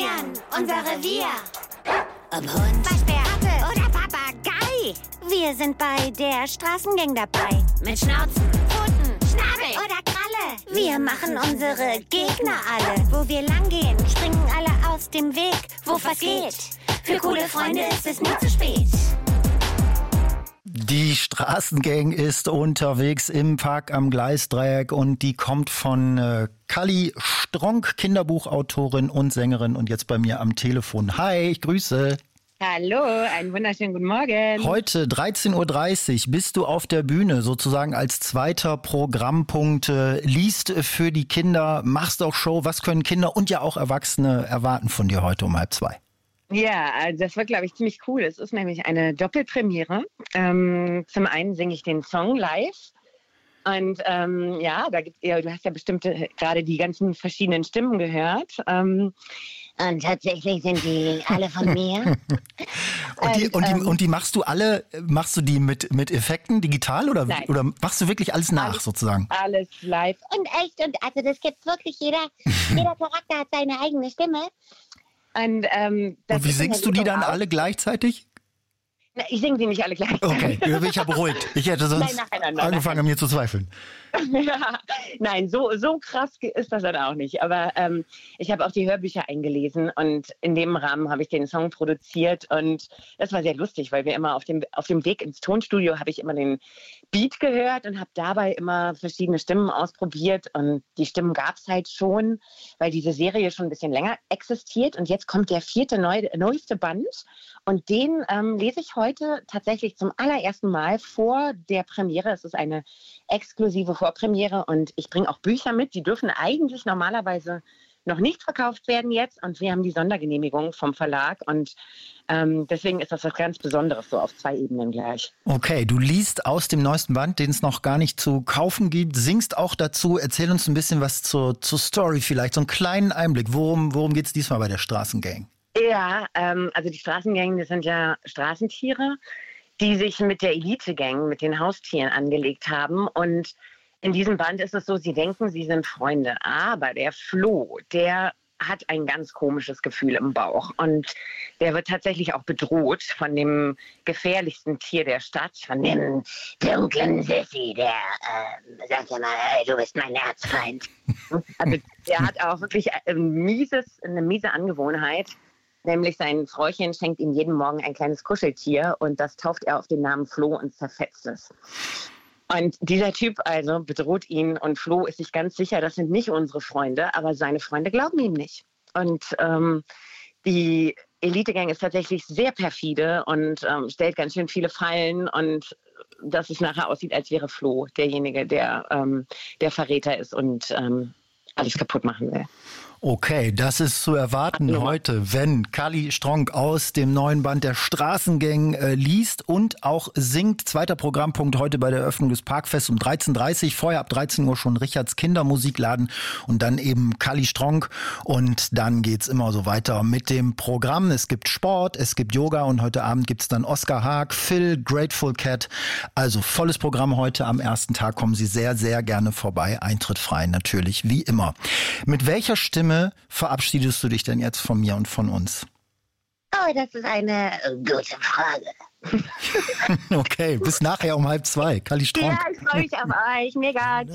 markieren unser Revier. Ob Hund, Waschbär, Ratte oder Papagei. wir sind bei der Straßengang dabei. Mit Schnauzen, Pfoten, Schnabel oder Kralle. Wir machen unsere Gegner alle. Wo wir langgehen, springen alle aus dem Weg. Wo was geht? Für coole Freunde ist es nie zu spät. Die Straßengang ist unterwegs im Park am Gleisdreieck und die kommt von Kalli Stronk, Kinderbuchautorin und Sängerin und jetzt bei mir am Telefon. Hi, ich grüße. Hallo, einen wunderschönen guten Morgen. Heute 13.30 Uhr bist du auf der Bühne, sozusagen als zweiter Programmpunkt, liest für die Kinder, machst auch Show. Was können Kinder und ja auch Erwachsene erwarten von dir heute um 1:30? Ja, also das wird, glaube ich, ziemlich cool. Es ist nämlich eine Doppelpremiere. Zum einen singe ich den Song live. Und ja, da gibt's du hast ja bestimmt gerade die ganzen verschiedenen Stimmen gehört. Und tatsächlich sind die alle von mir. Und die machst du die mit Effekten digital oder machst du wirklich alles nach sozusagen? Alles live. Und echt, und also das gibt wirklich jeder Charakter hat seine eigene Stimme. Und wie singst du die dann alle gleichzeitig? Na, ich singe die nicht alle gleich. Okay, ich bin ja beruhigt. Ich hätte sonst angefangen, an mir zu zweifeln. Ja, nein, so krass ist das dann auch nicht. Aber ich habe auch die Hörbücher eingelesen und in dem Rahmen habe ich den Song produziert und das war sehr lustig, weil wir immer auf dem Weg ins Tonstudio habe ich immer den Beat gehört und habe dabei immer verschiedene Stimmen ausprobiert und die Stimmen gab es halt schon, weil diese Serie schon ein bisschen länger existiert und jetzt kommt der neueste Band und den lese ich heute tatsächlich zum allerersten Mal vor der Premiere. Es ist eine exklusive Vorpremiere und ich bringe auch Bücher mit, die dürfen eigentlich normalerweise noch nicht verkauft werden jetzt und wir haben die Sondergenehmigung vom Verlag und deswegen ist das was ganz Besonderes, so auf 2 Ebenen gleich. Okay, du liest aus dem neuesten Band, den es noch gar nicht zu kaufen gibt, singst auch dazu, erzähl uns ein bisschen was zur Story vielleicht, so einen kleinen Einblick, worum geht es diesmal bei der Straßengang? Ja, also die Straßengang, das sind ja Straßentiere, die sich mit der Elite-Gang, mit den Haustieren angelegt haben. Und in diesem Band ist es so, sie denken, sie sind Freunde. Aber der Flo, der hat ein ganz komisches Gefühl im Bauch. Und der wird tatsächlich auch bedroht von dem gefährlichsten Tier der Stadt, von dem dunklen Sissi, der sagt ja mal, hey, du bist mein Erzfeind. Also der hat auch wirklich eine miese Angewohnheit. Nämlich sein Fräuchen schenkt ihm jeden Morgen ein kleines Kuscheltier und das tauft er auf den Namen Flo und zerfetzt es. Und dieser Typ also bedroht ihn und Flo ist sich ganz sicher, das sind nicht unsere Freunde, aber seine Freunde glauben ihm nicht. Und die Elite-Gang ist tatsächlich sehr perfide und stellt ganz schön viele Fallen und dass es nachher aussieht, als wäre Flo derjenige, der Verräter ist und alles kaputt machen will. Okay, das ist zu erwarten heute, wenn Kalli Stronk aus dem neuen Band der Straßengang liest und auch singt. Zweiter Programmpunkt heute bei der Eröffnung des Parkfests um 13:30 Uhr. Vorher ab 13 Uhr schon Richards Kindermusikladen und dann eben Kalli Stronk. Und dann geht's immer so weiter mit dem Programm. Es gibt Sport, es gibt Yoga und heute Abend gibt's dann Oskar Haag, Phil, Grateful Cat. Also volles Programm heute am ersten Tag. Kommen Sie sehr, sehr gerne vorbei. Eintritt frei natürlich, wie immer. Mit welcher Stimme verabschiedest du dich denn jetzt von mir und von uns? Oh, das ist eine gute Frage. Okay, bis nachher um 1:30. Kalli Stronk. Ja, ich freue mich auf euch. Mega.